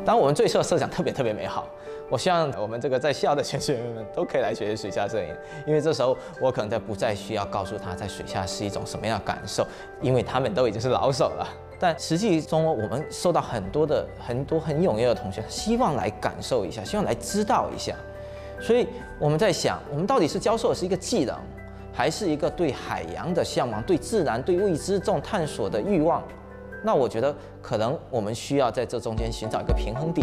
当然，我们最初的设想特别美好。我希望我们这个在校的潜水员们都可以来学习水下摄影，因为这时候我可能不再需要告诉他在水下是一种什么样的感受，因为他们都已经是老手了。但实际中，我们收到很多很踊跃的同学，希望来感受一下，希望来知道一下。所以我们在想，我们到底是教授的是一个技能，还是一个对海洋的向往、对自然、对未知这种探索的欲望？那我觉得可能我们需要在这中间寻找一个平衡点。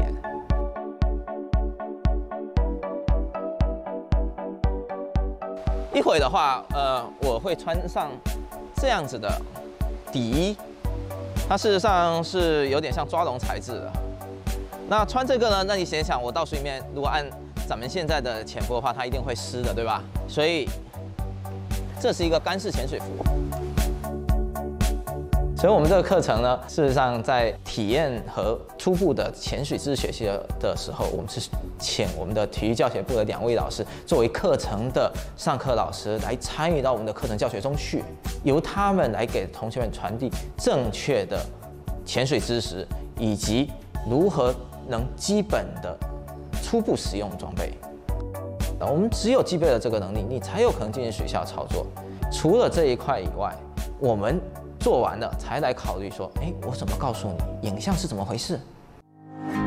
一会的话，我会穿上这样子的底衣，它事实上是有点像抓绒材质的。那穿这个呢，那你想想，我到水里面，如果按咱们现在的潜伏的话，它一定会湿的，对吧？所以这是一个干式潜水服。所以我们这个课程呢，事实上在体验和初步的潜水知识学习的时候，我们是请我们的体育教学部的2位老师作为课程的上课老师来参与到我们的课程教学中去，由他们来给同学们传递正确的潜水知识，以及如何能基本的初步使用装备。我们只有具备了这个能力，你才有可能进行水下操作。除了这一块以外，我们做完了才来考虑说，我怎么告诉你影像是怎么回事？